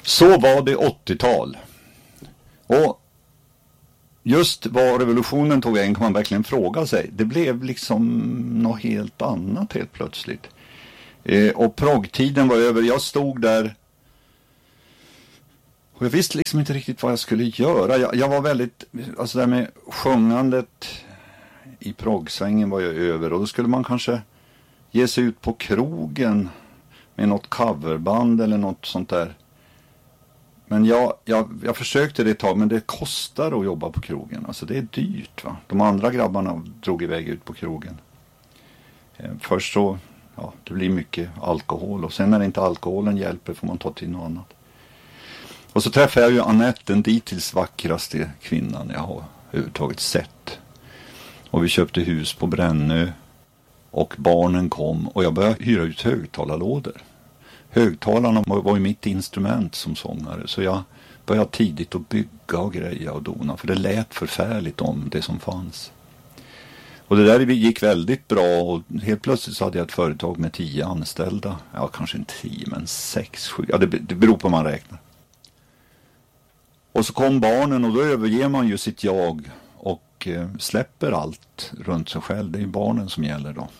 Så var det 80-tal. Och just vad revolutionen tog vägen kan man verkligen fråga sig. Det blev liksom något helt annat helt plötsligt. Och proggtiden var över. Jag stod där och jag visste liksom inte riktigt vad jag skulle göra. Jag var väldigt, alltså det där med sjungandet i proggsvängen var ju över. Och då skulle man kanske ge sig ut på krogen med något coverband eller något sånt där. Men jag försökte det ett tag, men det kostar att jobba på krogen. Alltså det är dyrt, va. De andra grabbarna drog iväg ut på krogen. Först så, ja, det blir mycket alkohol. Och sen när inte alkoholen hjälper får man ta till något annat. Och så träffade jag ju Annette, den dittills vackraste kvinnan jag har överhuvudtaget sett. Och vi köpte hus på Brännö. Och barnen kom och jag började hyra ut högtalarlådor. Högtalarna var ju mitt instrument som sångare. Så jag började tidigt att bygga och greja och dona. För det lät förfärligt om det som fanns. Och det där gick väldigt bra. Och helt plötsligt så hade jag ett företag med 10 anställda. Ja, kanske inte 10 men 6, 7. Ja, det beror på hur man räknar. Och så kom barnen och då överger man ju sitt jag. Och släpper allt runt sig själv. Det är ju barnen som gäller då.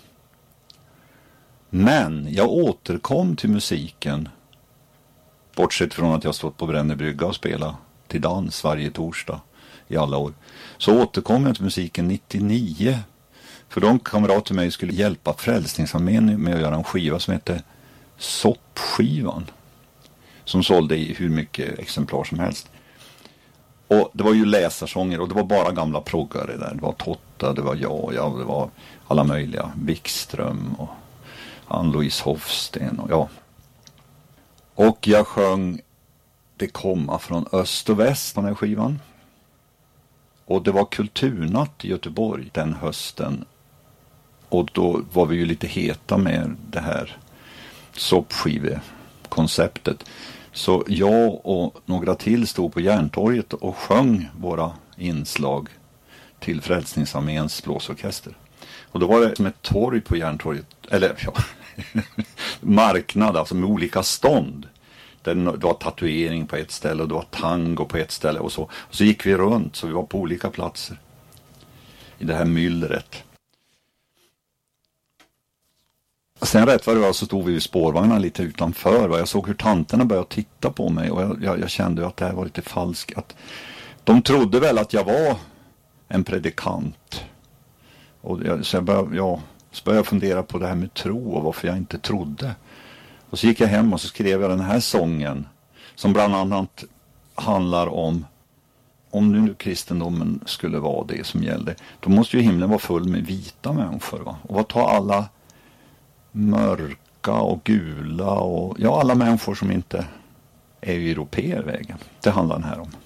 Men jag återkom till musiken. Bortsett från att jag stått på Brännebrygga och spelat till dans varje torsdag i alla år. Så återkom jag till musiken 99. För de kamrater till mig skulle hjälpa Frälsningsarmén med att göra en skiva som hette Soppskivan. Som sålde i hur mycket exemplar som helst. Och det var ju läsarsånger och det var bara gamla proggare där. Det var Totta, det var jag, det var alla möjliga. Wikström och Ann-Louise Hofsten och ja. Och jag sjöng Det komma från öst och väst på den här skivan. Och det var kulturnatt i Göteborg den hösten. Och då var vi ju lite heta med det här soppskivekonceptet. Så jag och några till stod på Järntorget och sjöng våra inslag till Frälsningsarméns blåsorkester. Och då var det som ett torg på Järntorget, eller ja, marknad alltså med olika stånd. Det var tatuering på ett ställe och det var tango på ett ställe och så. Och så gick vi runt så vi var på olika platser i det här myllret. Sen rätt vad det var så stod vi vid spårvagnarna lite utanför. Jag såg hur tanterna började titta på mig och jag kände att det här var lite falskt. Att de trodde väl att jag var en predikant. Och så jag började fundera på det här med tro och varför jag inte trodde. Och så gick jag hem och så skrev jag den här sången som bland annat handlar om nu kristendomen skulle vara det som gällde. Då måste ju himlen vara full med vita människor, va? Och vad tar alla mörka och gula och ja, alla människor som inte är ju europeer vägen. Det handlar den här om.